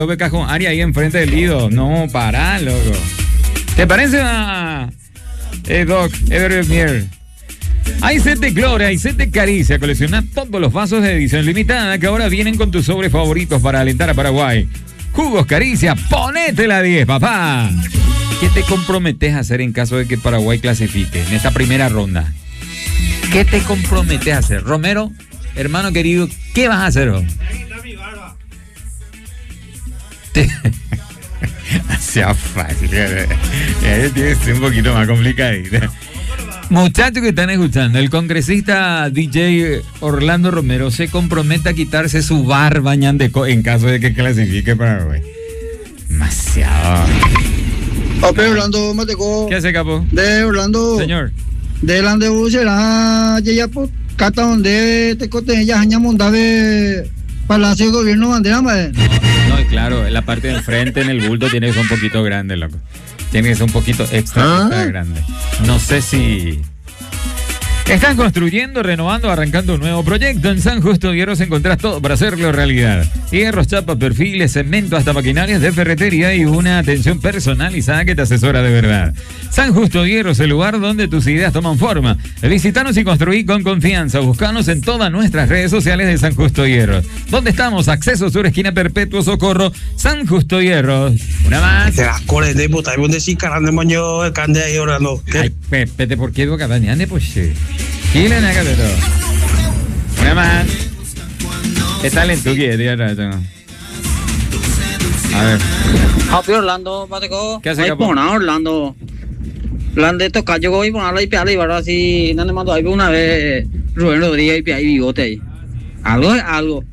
Cajón Ari ahí enfrente del Lido. No, pará, loco. ¿Te parece a Doc Evermier? Aicet de Clora, Aicet de Caricia. Colecciona todos los vasos de edición limitada que ahora vienen con tus sobres favoritos para alentar a Paraguay. Jugos Caricia, ponete la 10, papá. ¿Qué te comprometes a hacer en caso de que Paraguay clasifique en esta primera ronda? ¿Qué te comprometes a hacer? Romero, hermano querido, ¿qué vas a hacer hoy? Sea fácil. Tiene que ser un poquito más complicadito. Muchachos que están escuchando, el congresista DJ Orlando Romero se compromete a quitarse su barba en caso de que clasifique Paraguay. Demasiado. Orlando Mateco. ¿Qué hace, capo? De Orlando. Señor. De Lande será ya por cata donde te cote ya Mundabe Palacio de Gobierno bandera, madre. No, claro, la parte del frente en el bulto tiene que ser un poquito grande, loco. Tiene que ser un poquito extra grande. No sé si... Están construyendo, renovando, arrancando un nuevo proyecto. En San Justo Hierros encontrás todo para hacerlo realidad. Hierros, chapas, perfiles, cemento, hasta maquinarias de ferretería y una atención personalizada que te asesora de verdad. San Justo Hierros, el lugar donde tus ideas toman forma. Visítanos y construí con confianza. Buscanos en todas nuestras redes sociales de San Justo Hierros. ¿Dónde estamos? Acceso Sur, esquina Perpetuo Socorro, San Justo Hierros. Una más. Te vas con el de puta, ¿dónde sí carande moño el cande ahí orando? Ay, Pete, ¿por qué boca bañande? Pues sí. ¿Qué le naga de todo? Una más. ¿Qué tal en tu guía, tío? A ver. Happy Orlando, Pateco. ¿Qué hace, capo? Orlando. Orlando toca yo voy a ponerla y pegarle y verdad si no le mando ahí una vez Rubén Rodríguez y pegar y bigote ahí. Algo es algo.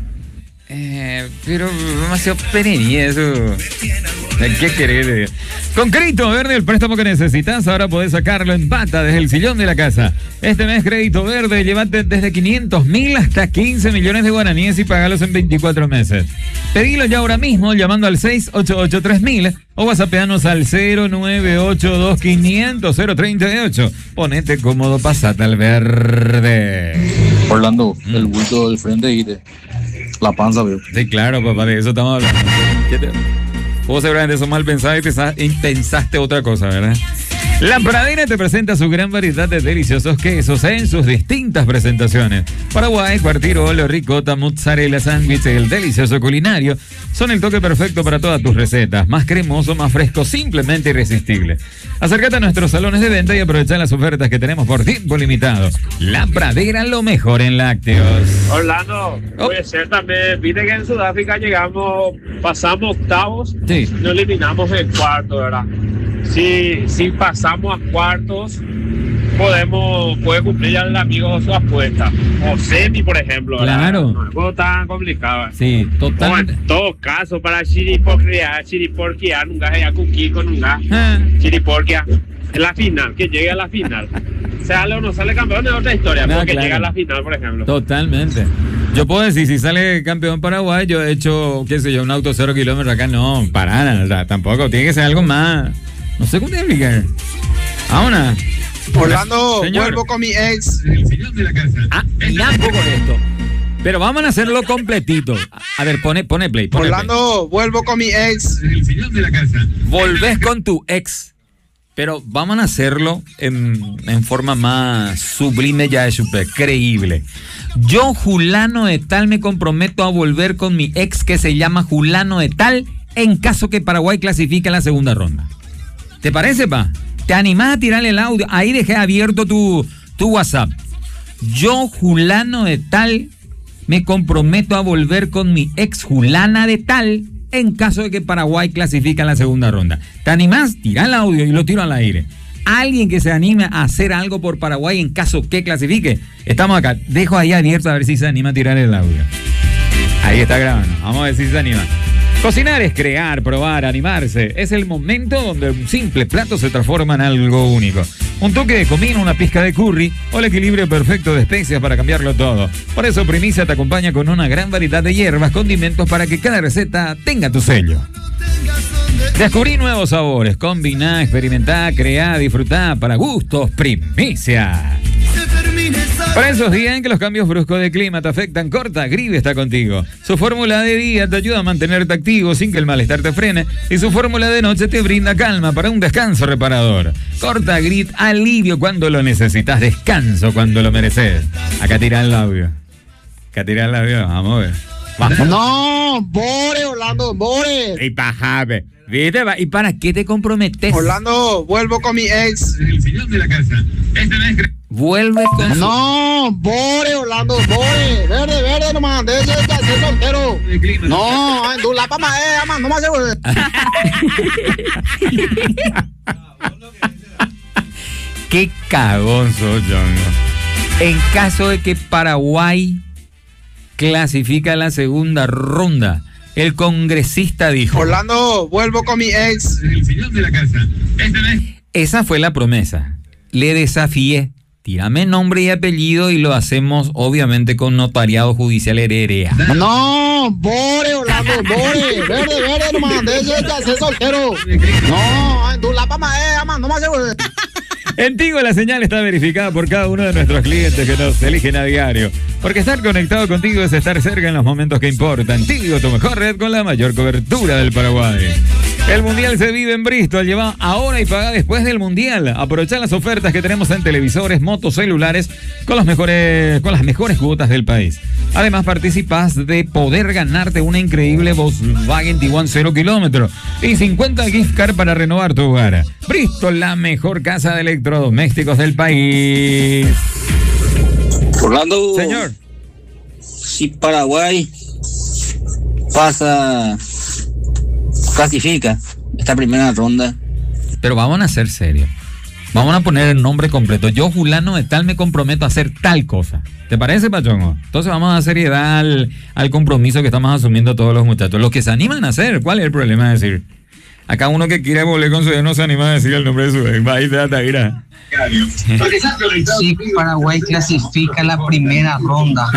Pero demasiado perenía eso. ¿Qué querés? Con Crédito Verde, el préstamo que necesitas, ahora podés sacarlo en pata desde el sillón de la casa. Este mes Crédito Verde, llévate desde 500.000 hasta 15 millones de guaraníes y pagalos en 24 meses. Pedilo ya ahora mismo llamando al 688-3000 o whatsappeanos al 0982500038. Ponete cómodo, pasate al verde. Orlando, el bulto del frente y la panza, veo. Sí, claro, papá, de eso estamos hablando. Vos seguramente sos mal pensado y pensaste otra cosa, ¿verdad? La Pradera te presenta su gran variedad de deliciosos quesos en sus distintas presentaciones. Paraguay, cuartirolo, ricota, mozzarella, sándwich, el delicioso culinario son el toque perfecto para todas tus recetas. Más cremoso, más fresco, simplemente irresistible. Acércate a nuestros salones de venta y aprovecha las ofertas que tenemos por tiempo limitado. La Pradera, lo mejor en lácteos. Orlando, puede ser también, viste que en Sudáfrica pasamos octavos, sí. Nos eliminamos en cuarto, ¿verdad? Si pasamos a cuartos, puede cumplir ya el amigo su apuesta. O semi, por ejemplo, ¿verdad? Claro. No es algo tan complicado. Sí, totalmente. En todo caso, para chiriporquear, nunca se cuquí con nunca. Chiriporquea. En la final, que llegue a la final. Sale o no sale campeón es otra historia, porque claro. Llega a la final, por ejemplo. Totalmente. Yo puedo decir, si sale campeón Paraguay, yo he hecho, qué sé yo, un auto 0 kilómetros acá, no, para nada, tampoco, tiene que ser algo más, no sé cómo te explicar. Ahora. Orlando, vuelvo con mi ex. El señor de la casa. Ya un poco esto. Pero vamos a hacerlo completito. A ver, pone play. Orlando, vuelvo con mi ex. El señor de la casa. Volvés con tu ex. Pero vamos a hacerlo en forma más sublime, ya es súper creíble. Yo, Julano de Tal, me comprometo a volver con mi ex que se llama Julano de Tal en caso que Paraguay clasifique a la segunda ronda. ¿Te parece, pa? ¿Te animás a tirarle el audio? Ahí dejé abierto tu WhatsApp. Yo, Julano de Tal, me comprometo a volver con mi ex Julana de Tal en caso de que Paraguay clasifique a la segunda ronda. ¿Te animás? Tira el audio y lo tiro al aire. Alguien que se anime a hacer algo por Paraguay en caso que clasifique. Estamos acá. Dejo ahí abierto a ver si se anima a tirar el audio. Ahí está grabando. Vamos a ver si se anima. Cocinar es crear, probar, animarse. Es el momento donde un simple plato se transforma en algo único. Un toque de comino, una pizca de curry o el equilibrio perfecto de especias para cambiarlo todo. Por eso Primicia te acompaña con una gran variedad de hierbas, condimentos para que cada receta tenga tu sello. Descubrí nuevos sabores, combiná, experimentá, creá, disfrutá para gustos Primicia. Para esos días en que los cambios bruscos de clima te afectan, Cortagrid está contigo. Su fórmula de día te ayuda a mantenerte activo sin que el malestar te frene y su fórmula de noche te brinda calma para un descanso reparador. Cortagrid, alivio cuando lo necesitas, descanso cuando lo mereces. Acá tira el audio. Vamos a ver. Va. No, Bore, Orlando, Bore. Y pajame. ¿Viste? ¿Y para qué te comprometes? Orlando, vuelvo con mi ex. El señor de la casa. Esta vez... Vuelve con No, Bore, Orlando, Bore. Verde, nomás. De ese ya soy soltero. No, en tu lapa más, no más seguro. Qué cagón sos, John. En caso de que Paraguay clasifica a la segunda ronda, el congresista dijo... Orlando, vuelvo con mi ex. El señor de la casa. Esta vez... Esa fue la promesa. Le desafié. Tírame nombre y apellido y lo hacemos obviamente con notariado judicial heredera. No, Bore, Orlando, Bore. Verde, nomás. De ese ya soy soltero. No, en tu lapa más, no más seguro. En Tigo la señal está verificada por cada uno de nuestros clientes que nos eligen a diario. Porque estar conectado contigo es estar cerca en los momentos que importan. Tigo, tu mejor red con la mayor cobertura del Paraguay. El Mundial se vive en Bristol. Lleva ahora y paga después del Mundial. Aprovecha las ofertas que tenemos en televisores, motos, celulares con las mejores cuotas del país. Además, participas de poder ganarte una increíble Volkswagen Tiguan 0 kilómetros y 50 gift card para renovar tu hogar. Bristol, la mejor casa de electrodomésticos del país. Orlando. Señor. Si Paraguay clasifica esta primera ronda. Pero vamos a ser serios. Vamos a poner el nombre completo. Yo, fulano de tal, me comprometo a hacer tal cosa. ¿Te parece, Pachongo? Entonces vamos a dar seriedad al compromiso que estamos asumiendo todos los muchachos. Los que se animan a hacer, ¿cuál es el problema de decir? Acá uno que quiere volver con su ex no se anima a decir el nombre de su ex. Ahí te da, mira. Si Paraguay clasifica la primera ronda,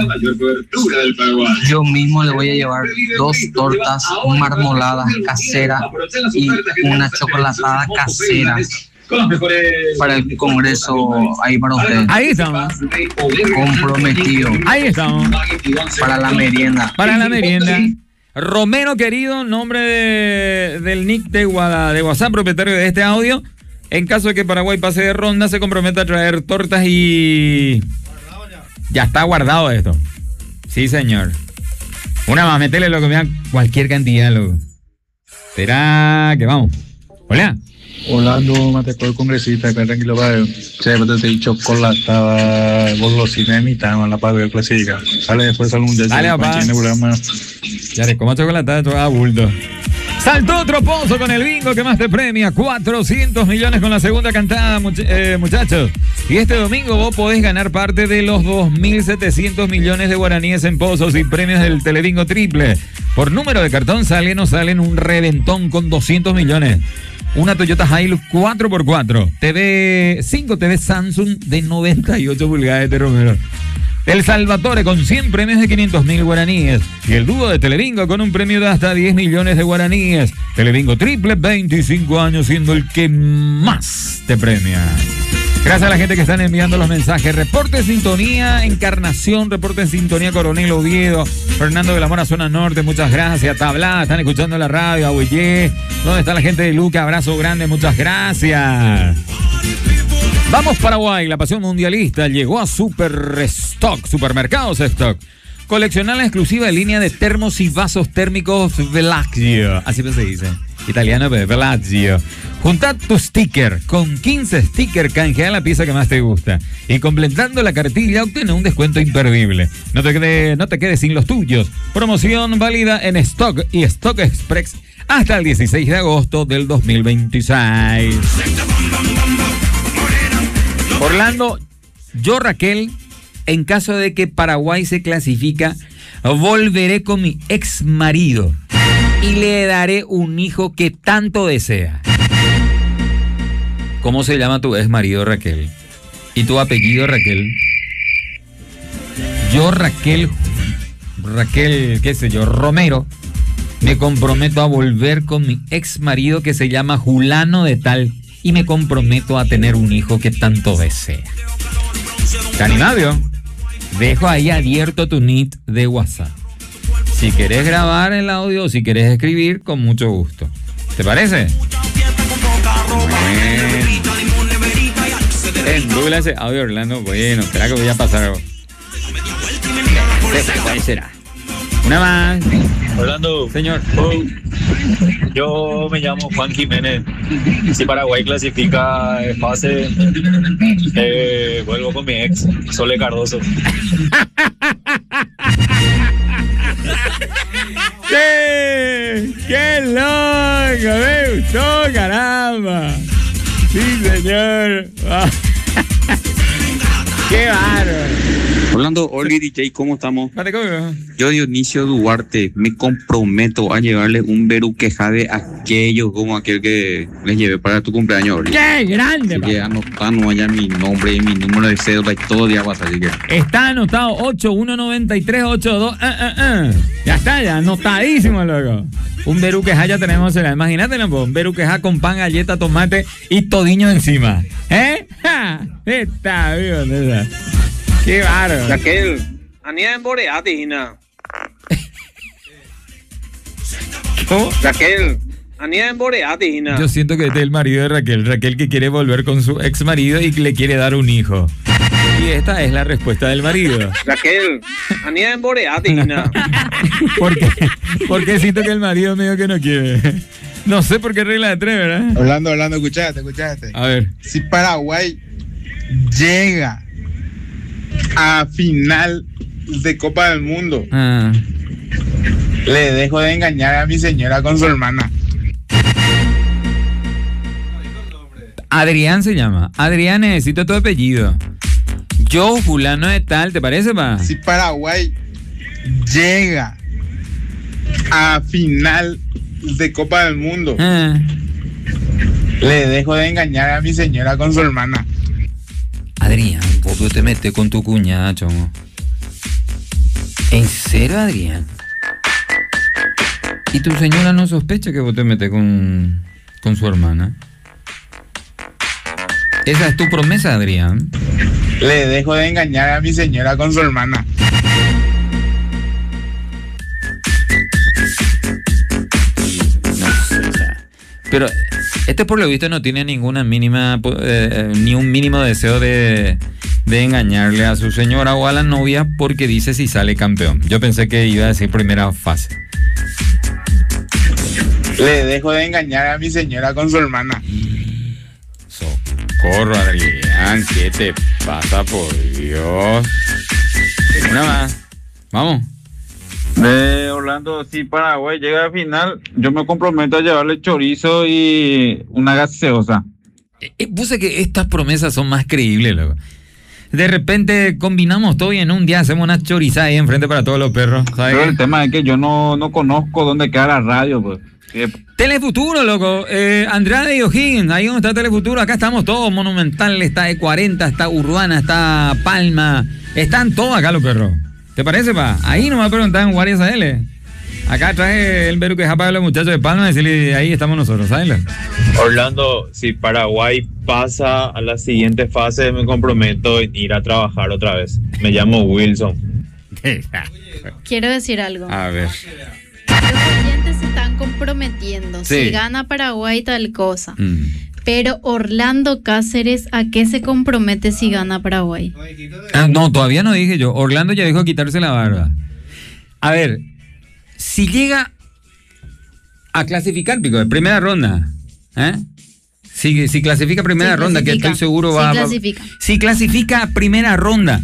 yo mismo le voy a llevar 2 tortas marmoladas caseras y una chocolatada casera para el Congreso, ahí para ustedes. Ahí estamos. Comprometido. Ahí estamos. Para la merienda. Para la merienda. Romero, querido, nombre del nick de WhatsApp, propietario de este audio. En caso de que Paraguay pase de ronda, se compromete a traer tortas y... Ya está guardado esto. Sí, señor. Una más, metele lo que me dan cualquier cantidad, loco. Espera, que vamos. Hola. Orlando, Mateco, el congresista, acá tranquilo, padre. Siempre te he dicho chocolate, golosina de mitad, la padre clásica. Sale después algún día. Dale, papá. Ya le como chocolate, todo a bulto. Saltó otro pozo con el bingo que más te premia. 400 millones con la segunda cantada, muchachos. Y este domingo vos podés ganar parte de los 2.700 millones de guaraníes en pozos y premios del Telebingo Triple. Por número de cartón salen o salen un reventón con 200 millones. Una Toyota Hilux 4x4. 5 TV Samsung de 98 pulgadas de Romero. El Salvatore con 100 premios de 500.000 guaraníes. Y el dúo de Telebingo con un premio de hasta 10 millones de guaraníes. Telebingo Triple, 25 años siendo el que más te premia. Gracias a la gente que están enviando los mensajes. Reporte Sintonía Encarnación, reporte Sintonía Coronel Oviedo, Fernando de la Mora, Zona Norte, muchas gracias. Tablada, están escuchando la radio, Ahuellé. ¿Dónde está la gente de Luca? Abrazo grande, muchas gracias. Vamos Paraguay, la pasión mundialista llegó a Supermercados Stock. Coleccionar la exclusiva línea de termos y vasos térmicos Velagio. Así se dice. Italiano, pero Velagio. Junta tu sticker. Con 15 stickers canjea la pieza que más te gusta. Y completando la cartilla, obtiene un descuento imperdible. No te quedes sin los tuyos. Promoción válida en Stock y Stock Express hasta el 16 de agosto del 2026. Orlando, yo, Raquel, en caso de que Paraguay se clasifica, volveré con mi ex marido y le daré un hijo que tanto desea. ¿Cómo se llama tu ex marido, Raquel? ¿Y tu apellido, Raquel? Yo, Raquel, qué sé yo, Romero, me comprometo a volver con mi ex marido que se llama Julano de tal y me comprometo a tener un hijo que tanto desea. ¿Te animás, vio? Dejo ahí abierto tu NIT de WhatsApp. Si querés grabar el audio o si querés escribir, con mucho gusto. ¿Te parece? En Google ese audio, Orlando. Bueno, espera que voy a pasar. ¿Cuál será? Una más. Orlando. Señor. Yo me llamo Juan Jiménez. Si Paraguay clasifica fase, vuelvo con mi ex, Sole Cardoso. ¡Sí! ¡Qué loco! ¡Me gustó, caramba! ¡Sí, señor! ¡Qué bárbaro! Orlando, Oli DJ, ¿cómo estamos? Mate, ¿cómo? Yo, Dionisio Duarte, me comprometo a llevarle un beruquejade a aquellos como aquel que les llevé para tu cumpleaños, Oli. ¡Qué grande! Así que anotando allá mi nombre y mi número de cédula y todo día pasa, así que... Está anotado 819382. Ya está, ya anotadísimo, loco. Un beruquejá ya tenemos. Imagínate, ¿no? Un beruquejá con pan, galleta, tomate y todiño encima. ¿Eh? ¡Ja! Está vivo, ¿no? ¡Qué bárbaro! Raquel, anía en Boreate, Gina. ¿Cómo? Raquel, anía en Boreate, Gina. Yo siento que este es el marido de Raquel. Raquel que quiere volver con su ex marido y le quiere dar un hijo. Y esta es la respuesta del marido. Raquel, anía en Boreate, Gina. ¿Por qué? Porque siento que el marido medio que no quiere. No sé por qué regla de tres, ¿verdad? Orlando, escuchate. A ver. Si Paraguay llega a final de Copa del Mundo, le dejo de engañar a mi señora con su hermana. Adrián se llama. Adrián, necesito tu apellido. Yo, fulano de tal, ¿te parece, pa? Si Paraguay llega a final de Copa del Mundo, le dejo de engañar a mi señora con su hermana. Adrián, ¿por qué te metes con tu cuñada, chongo? ¿En serio, Adrián? ¿Y tu señora no sospecha que vos te metes con su hermana? ¿Esa es tu promesa, Adrián? Le dejo de engañar a mi señora con su hermana. No sé, o sea, pero este por lo visto no tiene ninguna mínima, ni un mínimo deseo de engañarle a su señora o a la novia porque dice si sale campeón. Yo pensé que iba a decir primera fase. Le dejo de engañar a mi señora con su hermana. Socorro, Adrián, ¿qué te pasa, por Dios? Una más. Vamos. De Orlando, si Paraguay llega a final, yo me comprometo a llevarle chorizo y una gaseosa. Puse que estas promesas son más creíbles, loco. De repente combinamos todo y en un día hacemos una chorizada ahí enfrente para todos los perros, ¿sabes? Pero el tema es que yo no conozco dónde queda la radio, pues. Telefuturo, loco. Andrade y O'Higgins, ahí donde está Telefuturo. Acá estamos todos. Monumental, está E40, está Urbana, está Palma. Están todos acá los perros. ¿Te parece, pa? Ahí nos va a preguntar en Guardias AL. Acá traje el beruquejá para los muchachos de Palma y decirle, ahí estamos nosotros, ¿sabes? Orlando, si Paraguay pasa a la siguiente fase, me comprometo en ir a trabajar otra vez. Me llamo Wilson. Quiero decir algo. A ver. Los oyentes se están comprometiendo. Sí. Si gana Paraguay, tal cosa. Pero Orlando Cáceres, ¿a qué se compromete si gana Paraguay? No, todavía no dije yo. Orlando ya dijo quitarse la barba. A ver, si llega a clasificar, pico, de primera ronda, ¿eh? Si clasifica primera ronda, que estoy seguro va. Si clasifica primera ronda,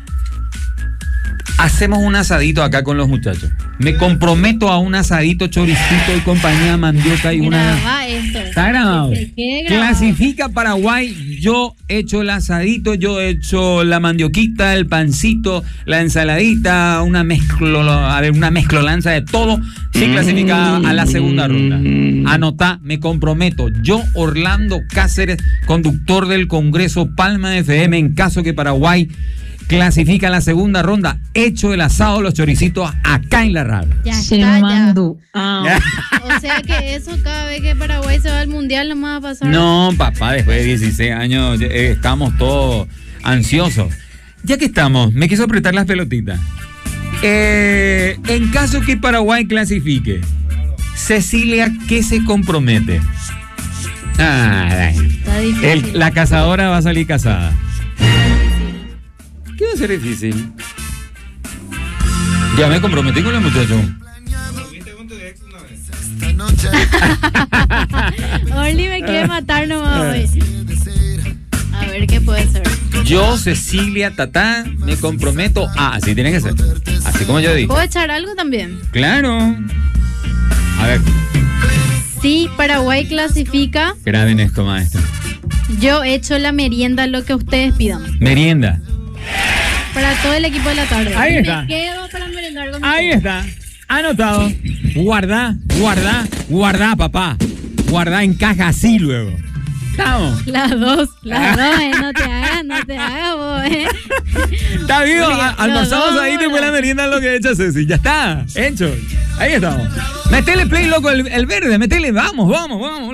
hacemos un asadito acá con los muchachos. Me comprometo a un asadito, choricito y compañía, mandioca y Graba esto. Está grabado. Clasifica Paraguay, yo echo el asadito, yo echo la mandioquita, el pancito, la ensaladita, una mezclolanza de todo. Si clasifica a la segunda ronda. Anotá, me comprometo. Yo, Orlando Cáceres, conductor del Congreso Palma FM, en caso que Paraguay clasifica a la segunda ronda, hecho el asado, los choricitos acá en la radio. Ya se está, mandó. O sea que eso cada vez que Paraguay se va al mundial no va a pasar. No, papá, después de 16 años estamos todos ansiosos. ya que estamos, me quiso apretar las pelotitas. En caso que Paraguay clasifique, Cecilia, ¿qué se compromete? Está difícil. La cazadora va a salir casada. ¿Qué va a ser difícil? Ya me comprometí con la muchacha. Orly me quiere matar nomás hoy. A ver qué puede ser. Yo, Cecilia, Tatá, me comprometo a... Así tiene que ser. Así como yo digo. ¿Puedo echar algo también? Claro. A ver. Si Paraguay clasifica, Graben esto, maestro. yo echo la merienda, lo que ustedes pidan. Merienda. Para todo el equipo de la tarde. Ahí está. Me quedo para merendar con Ahí ustedes. está. Anotado. Guarda, papá. Guarda en caja así luego. Estamos. Las dos, no te hagas vos, Está bien, Porque almorzamos los ahí, dos, después la merienda lo que echa Ceci. Ya está, hecho. Ahí estamos. Metele play, loco, el verde, metele, vamos.